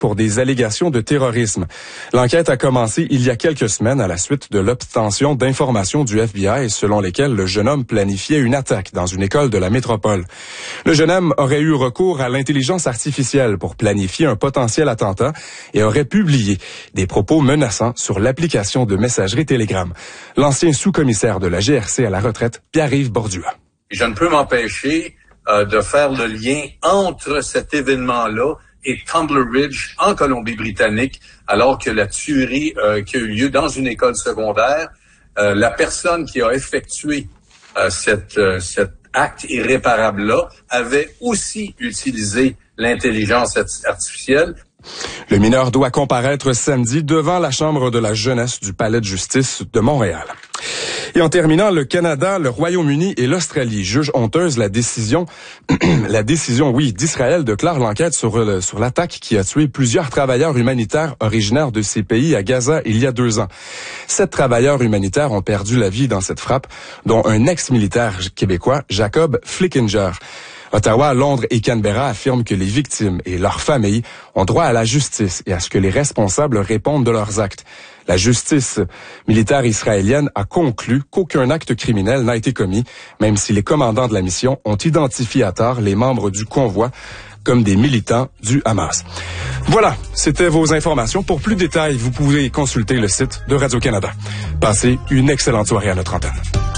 pour des allégations de terrorisme. L'enquête a commencé il y a quelques semaines à la suite de l'obtention d'informations du FBI selon lesquelles le jeune homme planifiait une attaque dans une école de la métropole. Le jeune homme aurait eu recours à l'intelligence artificielle pour planifier un potentiel attentat et aurait publié des propos menaçants sur l'application de messagerie Telegram. L'ancien sous-commissaire de la GRC à la retraite, Pierre-Yves Bordua. Je ne peux m'empêcher de faire le lien entre cet événement-là et Tumbler Ridge en Colombie-Britannique, alors que la tuerie qui a eu lieu dans une école secondaire, la personne qui a effectué cet acte irréparable-là avait aussi utilisé l'intelligence artificielle. Le mineur doit comparaître samedi devant la Chambre de la jeunesse du Palais de justice de Montréal. Et en terminant, le Canada, le Royaume-Uni et l'Australie jugent honteuse la décision d'Israël de clore l'enquête sur l'attaque qui a tué plusieurs travailleurs humanitaires originaires de ces pays à Gaza il y a 2 ans. 7 travailleurs humanitaires ont perdu la vie dans cette frappe, dont un ex-militaire québécois, Jacob Flickinger. Ottawa, Londres et Canberra affirment que les victimes et leurs familles ont droit à la justice et à ce que les responsables répondent de leurs actes. La justice militaire israélienne a conclu qu'aucun acte criminel n'a été commis, même si les commandants de la mission ont identifié à tort les membres du convoi comme des militants du Hamas. Voilà, c'était vos informations. Pour plus de détails, vous pouvez consulter le site de Radio-Canada. Passez une excellente soirée à notre antenne.